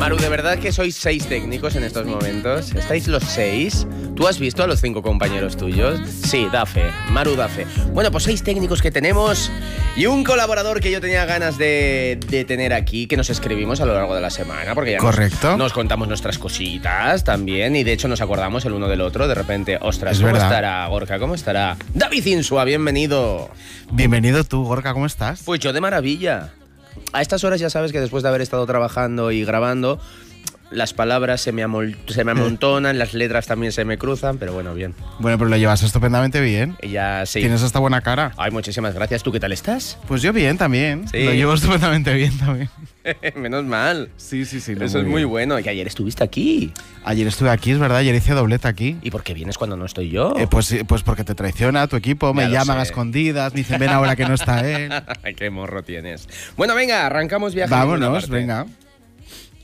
Maru, ¿de verdad que sois 6 técnicos en estos momentos? ¿Estáis los 6? ¿Tú has visto a los 5 compañeros tuyos? Sí, da fe. Maru da fe. Bueno, pues 6 técnicos que tenemos y un colaborador que yo tenía ganas de tener aquí, que nos escribimos a lo largo de la semana, porque ya Correcto. Nos contamos nuestras cositas también y de hecho nos acordamos el uno del otro. De repente, ostras, ¿cómo estará Gorka? ¿Cómo estará David Insua? Bienvenido. Bienvenido tú, Gorka, ¿cómo estás? Pues yo de maravilla. A estas horas ya sabes que después de haber estado trabajando y grabando, las palabras se me amontonan, las letras también se me cruzan, pero bueno, bien. Bueno, pero lo llevas estupendamente bien. Ya sí. Tienes hasta buena cara. Ay, muchísimas gracias. ¿Tú qué tal estás? Pues yo bien también. Sí. Lo llevo estupendamente bien también. Menos mal. Sí. Eso es muy bueno. Y ayer estuviste aquí. Ayer estuve aquí, es verdad, ayer hice doblete aquí. ¿Y por qué vienes cuando no estoy yo? Pues porque te traiciona tu equipo, me llaman a escondidas, me dicen ven ahora que no está él. Qué morro tienes. Bueno, venga, arrancamos viaje. Vámonos, venga.